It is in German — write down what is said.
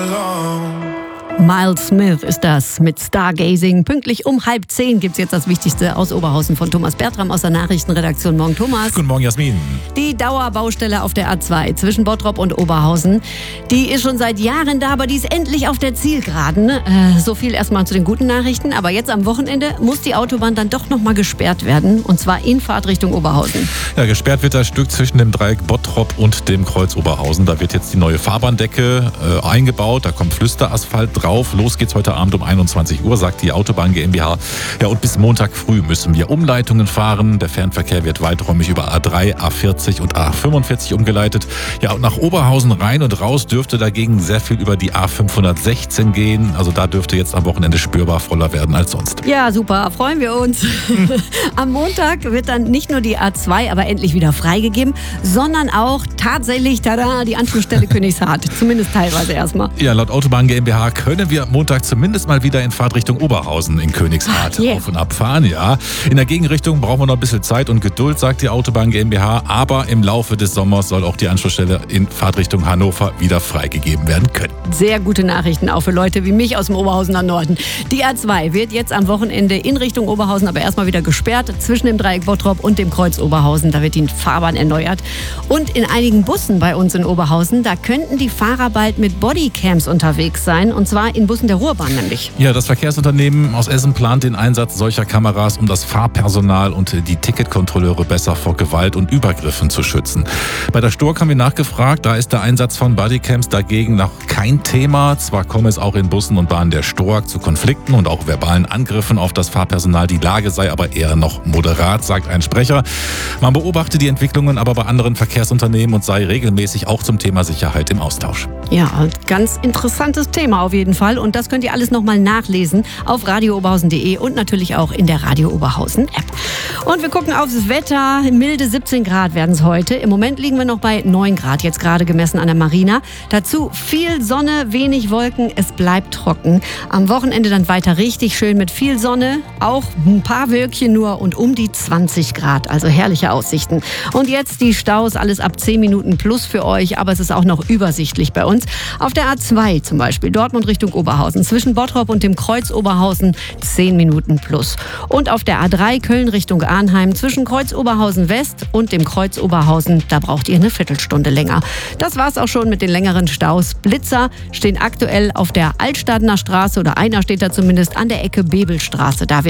Miles Smith ist das mit Stargazing. Pünktlich um 9:30 gibt es jetzt das Wichtigste aus Oberhausen von Thomas Bertram aus der Nachrichtenredaktion. Morgen, Thomas. Guten Morgen, Jasmin. Die Dauerbaustelle auf der A2 zwischen Bottrop und Oberhausen, die ist schon seit Jahren da, aber die ist endlich auf der Zielgeraden. So viel erstmal zu den guten Nachrichten. Aber jetzt am Wochenende muss die Autobahn dann doch nochmal gesperrt werden. Und zwar in Fahrtrichtung Oberhausen. Ja, gesperrt wird das Stück zwischen dem Dreieck Bottrop und dem Kreuz Oberhausen. Da wird jetzt die neue Fahrbahndecke eingebaut. Da kommt Flüsterasphalt drauf. Los geht's heute Abend um 21 Uhr, sagt die Autobahn GmbH. Ja, und bis Montag früh müssen wir Umleitungen fahren. Der Fernverkehr wird weiträumig über A3, A40 und A45 umgeleitet. Ja, und nach Oberhausen rein und raus dürfte dagegen sehr viel über die A516 gehen. Also da dürfte jetzt am Wochenende spürbar voller werden als sonst. Ja, super, freuen wir uns. Am Montag wird dann nicht nur die A2 aber endlich wieder freigegeben, sondern auch tatsächlich, tada, die Anschlussstelle Königshardt. Zumindest teilweise erstmal. Ja, laut Autobahn GmbH können wir am Montag zumindest mal wieder in Fahrtrichtung Oberhausen in Königshardt auf- und abfahren. Ja. In der Gegenrichtung brauchen wir noch ein bisschen Zeit und Geduld, sagt die Autobahn GmbH. Aber im Laufe des Sommers soll auch die Anschlussstelle in Fahrtrichtung Hannover wieder freigegeben werden können. Sehr gute Nachrichten, auch für Leute wie mich aus dem Oberhausener Norden. Die A2 wird jetzt am Wochenende in Richtung Oberhausen aber erstmal wieder gesperrt, zwischen dem Dreieck Bottrop und dem Kreuz Oberhausen. Da wird die Fahrbahn erneuert. Und in einigen Bussen bei uns in Oberhausen, da könnten die Fahrer bald mit Bodycams unterwegs sein. Und zwar in Bussen der Ruhrbahn nämlich. Ja, das Verkehrsunternehmen aus Essen plant den Einsatz solcher Kameras, um das Fahrpersonal und die Ticketkontrolleure besser vor Gewalt und Übergriffen zu schützen. Bei der Stork haben wir nachgefragt, da ist der Einsatz von Bodycams dagegen noch kein Thema. Zwar komme es auch in Bussen und Bahnen der Stork zu Konflikten und auch verbalen Angriffen auf das Fahrpersonal. Die Lage sei aber eher noch moderat, sagt ein Sprecher. Man beobachte die Entwicklungen aber bei anderen Verkehrsunternehmen und sei regelmäßig auch zum Thema Sicherheit im Austausch. Ja, ganz interessantes Thema auf jeden Fall. Und das könnt ihr alles nochmal nachlesen auf radiooberhausen.de und natürlich auch in der Radio Oberhausen App. Und wir gucken aufs Wetter. Milde 17 Grad werden es heute. Im Moment liegen wir noch bei 9 Grad, jetzt gerade gemessen an der Marina. Dazu viel Sonne, wenig Wolken, es bleibt trocken. Am Wochenende dann weiter richtig schön mit viel Sonne, auch ein paar Wölkchen nur und um die 20 Grad, also herrliche Aussichten. Und jetzt die Staus, alles ab 10 Minuten plus für euch, aber es ist auch noch übersichtlich bei uns. Auf der A2 zum Beispiel, Dortmund Richtung Oberhausen, zwischen Bottrop und dem Kreuz Oberhausen 10 Minuten plus. Und auf der A3 Köln Richtung Arnheim, zwischen Kreuz Oberhausen West und dem Kreuz Oberhausen, da braucht ihr eine Viertelstunde länger. Das war's auch schon mit den längeren Staus. Blitzer stehen aktuell auf der Altstadener Straße oder einer steht da zumindest an der Ecke Bebelstraße. Da